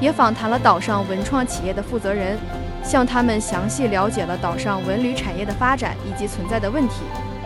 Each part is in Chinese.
也访谈了岛上文创企业的负责人，向他们详细了解了岛上文旅产业的发展以及存在的问题。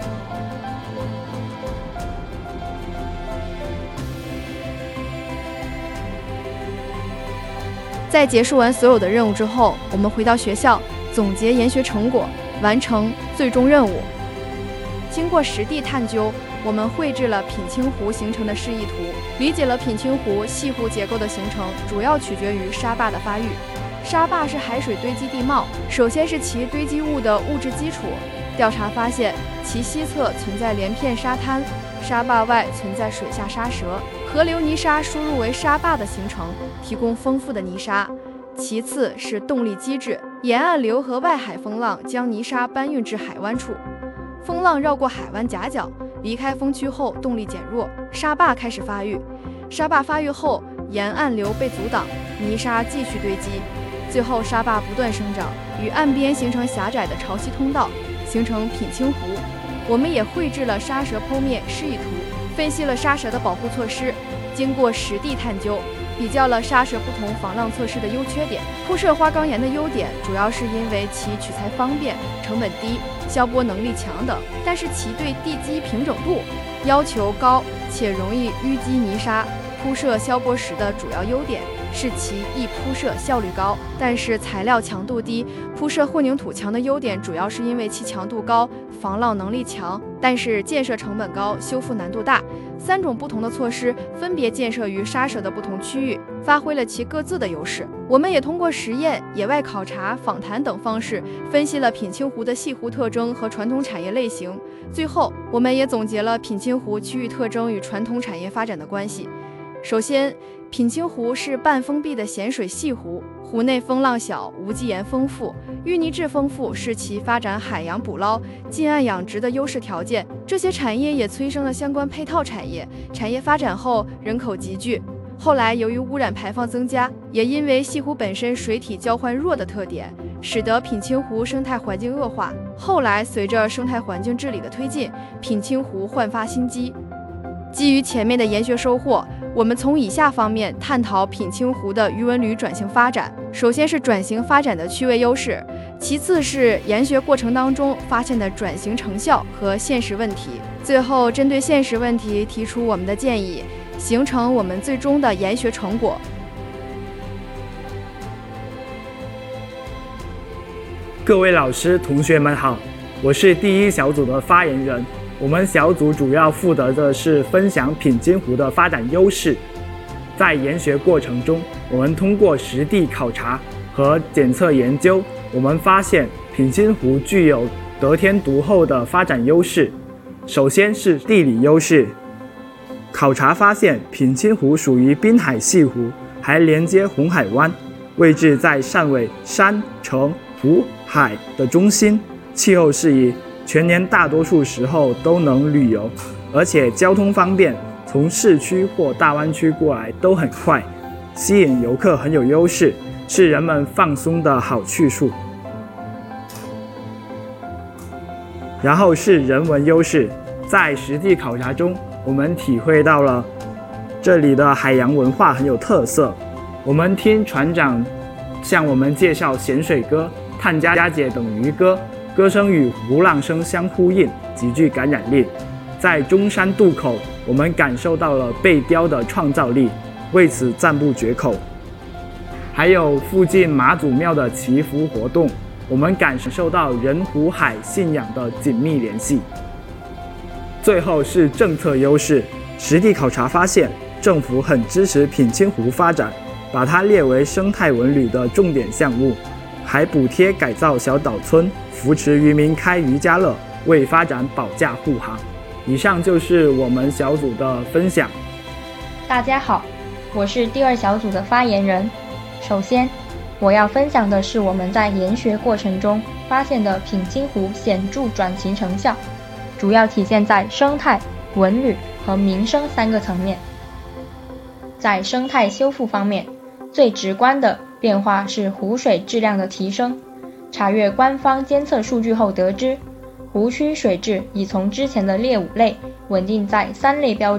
在结束完所有的任务之后，我们回到学校总结研学成果，完成最终任务。经过实地探究，我们绘制了品清湖形成的示意图，理解了品清湖系湖结构的形成主要取决于沙坝的发育。沙坝是海水堆积地貌，首先是其堆积物的物质基础。调查发现，其西侧存在连片沙滩，沙坝外存在水下沙蛇，河流泥沙输入为沙坝的形成，提供丰富的泥沙。其次是动力机制，沿岸流和外海风浪将泥沙搬运至海湾处，风浪绕过海湾夹角，离开风区后动力减弱，沙坝开始发育。沙坝发育后，沿岸流被阻挡，泥沙继续堆积，最后沙坝不断生长，与岸边形成狭窄的潮汐通道，形成品清湖。我们也绘制了沙蛇剖面示意图，分析了沙蛇的保护措施。经过实地探究，比较了沙蛇不同防浪措施的优缺点。铺设花岗岩的优点主要是因为其取材方便、成本低、消波能力强等，但是其对地基平整度要求高且容易淤积泥沙。铺设消波石的主要优点是其易铺设效率高，但是材料强度低。铺设混凝土墙的优点主要是因为其强度高、防浪能力强，但是建设成本高、修复难度大。三种不同的措施分别建设于沙蛇的不同区域，发挥了其各自的优势。我们也通过实验、野外考察、访谈等方式，分析了品清湖的系湖特征和传统产业类型。最后，我们也总结了品清湖区域特征与传统产业发展的关系。首先，品清湖是半封闭的咸水系湖，湖内风浪小，无机盐丰富，淤泥质丰富，是其发展海洋捕捞、近岸养殖的优势条件。这些产业也催生了相关配套产业，产业发展后人口集聚。后来由于污染排放增加，也因为西湖本身水体交换弱的特点，使得品清湖生态环境恶化。后来随着生态环境治理的推进，品清湖焕发新机。基于前面的研学收获，我们从以下方面探讨品清湖的渔文旅转型发展。首先是转型发展的趣味优势，其次是研学过程当中发现的转型成效和现实问题，最后针对现实问题提出我们的建议，形成我们最终的研学成果。 各位老师、同学们好，我是第一小组的发言人。我们小组主要负责的是分享品清湖的发展优势。在研学过程中，我们通过实地考察和检测研究，我们发现品清湖具有得天独厚的发展优势。首先是地理优势，考察发现品清湖属于滨海系湖，还连接红海湾，位置在汕尾山、城、湖、海的中心，气候适宜，全年大多数时候都能旅游，而且交通方便，从市区或大湾区过来都很快，吸引游客很有优势，是人们放松的好去处。然后是人文优势，在实地考察中，我们体会到了这里的海洋文化很有特色。我们听船长向我们介绍咸水歌、探家姐等渔歌，歌声与湖浪声相呼应，极具感染力。在中山渡口，我们感受到了贝雕的创造力，为此赞不绝口。还有附近妈祖庙的祈福活动，我们感受到人湖海信仰的紧密联系。最后是政策优势，实地考察发现，政府很支持品清湖发展，把它列为生态文旅的重点项目，还补贴改造小岛村，扶持渔民开渔家乐，为发展保驾护航。以上就是我们小组的分享。 大家好，我是第二小组的发言人。首先，我要分享的是我们在研学过程中发现的品清湖显著转型成效，主要体现在生态、文旅和民生三个层面。在生态修复方面，最直观的变化是湖水质量的提升。查阅官方监测数据后得知，湖区水质已从之前的劣5类稳定在3类标